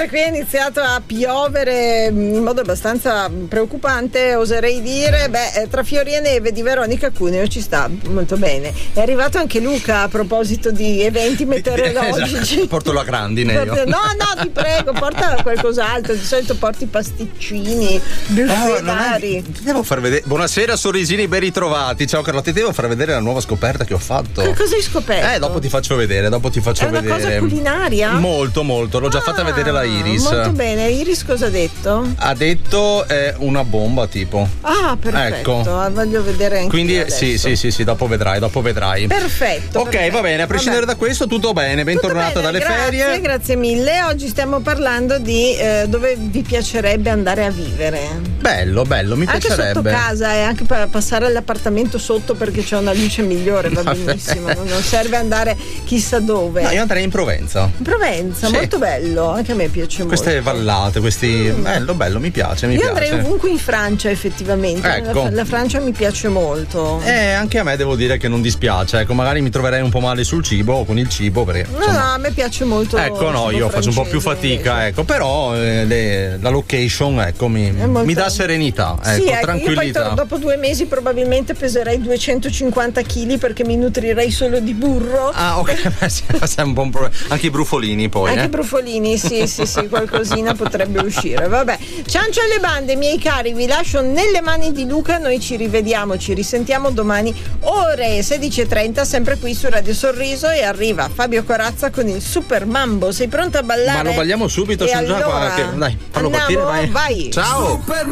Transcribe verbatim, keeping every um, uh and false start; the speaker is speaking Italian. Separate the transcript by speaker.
Speaker 1: Mentre qui è iniziato a piovere in modo abbastanza preoccupante, oserei dire, beh, tra fiori e neve di Veronica Cuneo ci sta molto bene. È arrivato anche Luca a proposito di eventi meteorologici.
Speaker 2: Esatto, porto la grandine io.
Speaker 1: No, no, ti prego, porta qualcos'altro. Di solito porti pasticcini, buffet
Speaker 2: Oh,
Speaker 1: vari.
Speaker 2: È... Ti devo far vedere. Buonasera, sorrisini ben ritrovati. Ciao Carlotta, ti devo far vedere la nuova scoperta che ho fatto.
Speaker 1: Che cosa hai scoperto?
Speaker 2: Eh, dopo ti faccio vedere, dopo ti faccio
Speaker 1: È una
Speaker 2: vedere.
Speaker 1: cosa culinaria?
Speaker 2: Molto, molto. L'ho già
Speaker 1: Ah,
Speaker 2: fatta vedere la Iris.
Speaker 1: Molto bene. Iris cosa ha detto?
Speaker 2: Ha detto è una bomba, tipo.
Speaker 1: Ah, perfetto.
Speaker 2: Ecco.
Speaker 1: Ah, voglio vedere anche
Speaker 2: Quindi
Speaker 1: io
Speaker 2: sì,
Speaker 1: adesso.
Speaker 2: sì, sì, sì, dopo vedrai, dopo vedrai.
Speaker 1: Perfetto.
Speaker 2: Ok,
Speaker 1: perfetto.
Speaker 2: va bene, a prescindere
Speaker 1: Vabbè.
Speaker 2: da questo tutto bene, bentornato
Speaker 1: Tutto bene,
Speaker 2: dalle
Speaker 1: grazie,
Speaker 2: ferie.
Speaker 1: Grazie mille. Oggi stiamo parlando di eh, dove vi piacerebbe andare a vivere.
Speaker 2: Bello, bello, mi
Speaker 1: anche
Speaker 2: piacerebbe.
Speaker 1: Sotto casa e anche per passare all'appartamento sotto perché c'è una luce migliore, va benissimo. Non serve andare chissà dove.
Speaker 2: No, io andrei in Provenza.
Speaker 1: In Provenza,
Speaker 2: Sì.
Speaker 1: molto bello, anche a me piace
Speaker 2: Queste
Speaker 1: molto.
Speaker 2: vallate, questi.
Speaker 1: Mm.
Speaker 2: Bello, bello, mi piace, mi
Speaker 1: Io
Speaker 2: piace.
Speaker 1: andrei ovunque in Francia, effettivamente.
Speaker 2: Ecco.
Speaker 1: La, la Francia mi piace molto.
Speaker 2: Eh, anche a me devo dire che non dispiace, ecco, magari mi troverei un po' male sul cibo o con il cibo perché
Speaker 1: No,
Speaker 2: insomma,
Speaker 1: no, a me piace molto.
Speaker 2: ecco, no,
Speaker 1: il
Speaker 2: io
Speaker 1: cibo
Speaker 2: faccio un po' più
Speaker 1: francese,
Speaker 2: fatica,
Speaker 1: invece.
Speaker 2: ecco, però eh, le- la location, ecco, mi,
Speaker 1: È molto-
Speaker 2: mi dà serenità, ecco,
Speaker 1: Sì, ecco, io poi
Speaker 2: tranquillità.
Speaker 1: to- dopo due mesi probabilmente peserei duecentocinquanta chili perché mi nutrirei solo di burro.
Speaker 2: Ah, ok, beh, sì, sei un po' un problema. Anche i brufolini poi.
Speaker 1: Anche
Speaker 2: eh.
Speaker 1: i brufolini, sì, sì, sì, qualcosina potrebbe uscire. Vabbè, ciancio alle bande, miei cari, vi lascio nelle mani di Luca. Noi ci rivediamo, ci risentiamo domani, ore sedici e trenta, sempre qui su Radio Sorriso. E arriva Fabio Corazza con il Super Mambo. Sei pronto a ballare?
Speaker 2: Ma lo balliamo subito,
Speaker 1: E
Speaker 2: sono già qua.
Speaker 1: allora,
Speaker 2: Che- dai, fallo
Speaker 1: andiamo?
Speaker 2: partire, vai.
Speaker 1: Vai.
Speaker 2: Ciao.
Speaker 3: Super